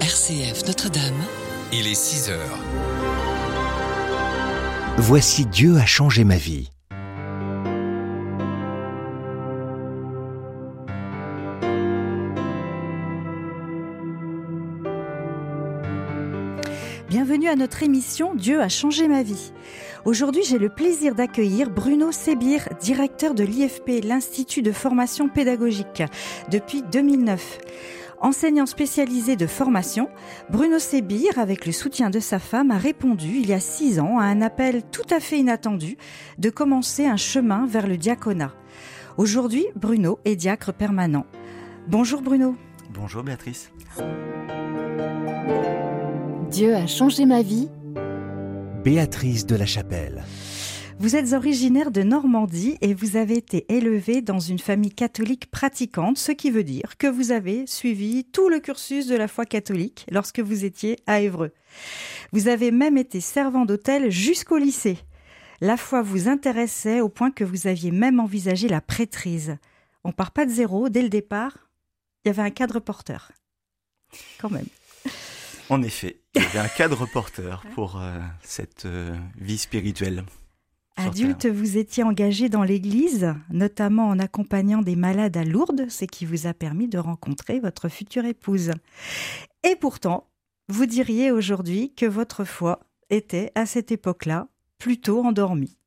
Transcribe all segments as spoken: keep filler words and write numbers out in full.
R C F Notre-Dame. Il est six heures. Voici Dieu a changé ma vie. Bienvenue à notre émission Dieu a changé ma vie. Aujourd'hui, j'ai le plaisir d'accueillir Bruno Sébir, directeur de l'I F P, l'Institut de formation pédagogique, depuis deux mille neuf. Enseignant spécialisé de formation, Bruno Sébir, avec le soutien de sa femme, a répondu il y a six ans à un appel tout à fait inattendu de commencer un chemin vers le diaconat. Aujourd'hui, Bruno est diacre permanent. Bonjour Bruno. Bonjour Béatrice. Dieu a changé ma vie. Béatrice de la Chapelle. Vous êtes originaire de Normandie et vous avez été élevé dans une famille catholique pratiquante, ce qui veut dire que vous avez suivi tout le cursus de la foi catholique lorsque vous étiez à Évreux. Vous avez même été servant d'hôtel jusqu'au lycée. La foi vous intéressait au point que vous aviez même envisagé la prêtrise. On part pas de zéro, dès le départ, il y avait un cadre porteur. Quand même. En effet, il y avait un cadre porteur pour euh, cette euh, vie spirituelle. Adulte, vous étiez engagé dans l'église, notamment en accompagnant des malades à Lourdes, ce qui vous a permis de rencontrer votre future épouse. Et pourtant, vous diriez aujourd'hui que votre foi était, à cette époque-là, plutôt endormie.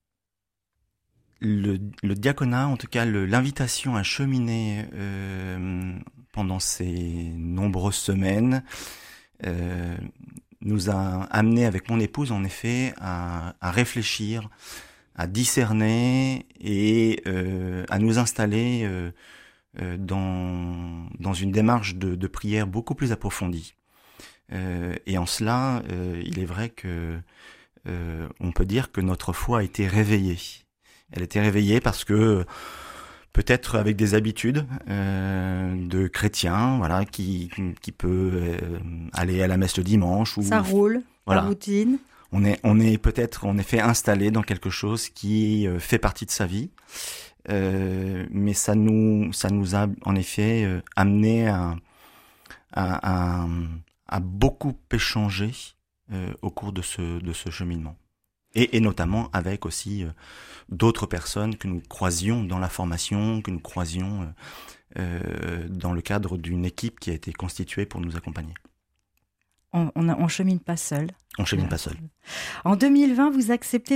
Le, le diaconat, en tout cas le, l'invitation à cheminer euh, pendant ces nombreuses semaines, euh, nous a amené avec mon épouse, en effet, à, à réfléchir, à discerner et euh, à nous installer euh, euh, dans dans une démarche de, de prière beaucoup plus approfondie. Euh, et en cela, euh, il est vrai que euh, on peut dire que notre foi a été réveillée. Elle a été réveillée parce que peut-être avec des habitudes euh, de chrétiens, voilà, qui qui peut euh, aller à la messe le dimanche ou ça roule, voilà. La routine. On est, on est peut-être en effet installé dans quelque chose qui euh, fait partie de sa vie, euh, mais ça nous, ça nous a en effet euh, amené à, à, à, à beaucoup échanger euh, au cours de ce, de ce cheminement, et, et notamment avec aussi euh, d'autres personnes que nous croisions dans la formation, que nous croisions euh, euh, dans le cadre d'une équipe qui a été constituée pour nous accompagner. On, on, on chemine pas seul. On chemine pas seul. En deux mille vingt, vous acceptez